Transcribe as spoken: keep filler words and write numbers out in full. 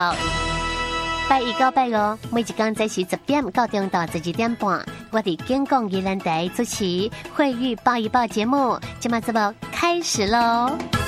拜一到拜五，每一天早时十点到中到十二点半，我哋健康宜兰台主持慧玉报一报节目，今晚节目开始喽。